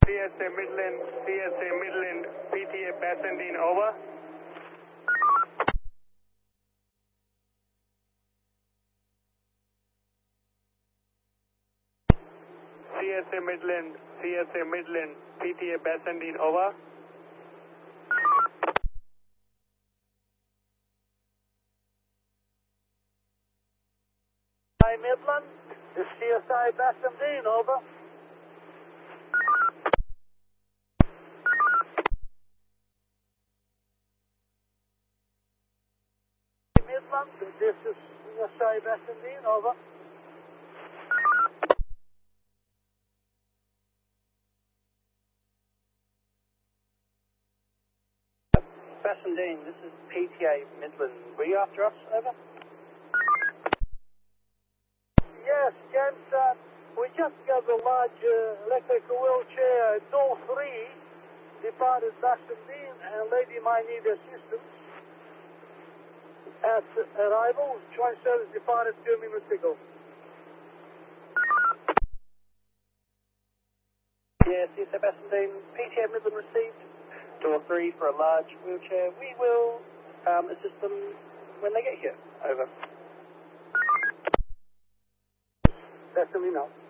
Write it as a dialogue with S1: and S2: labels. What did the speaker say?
S1: CSA Midland, PTA Bassendean, over. CSA Midland, PTA Bassendean, over.
S2: Hi Midland, this CSI Bassendean, over. Midland, this is CSI Bassendean, over.
S3: Bassendean, this is PTA Midland. Were you after us? Over.
S2: Yes, gents, we just got a large electrical wheelchair, door 3, departed Bassendean, and lady might need assistance. At arrival, joint service departed 2 minutes ago.
S3: Yes, Bassendean, PTA Midland received. Door 3 for a large wheelchair. We will assist them when they get here. Over.
S2: Definitely not.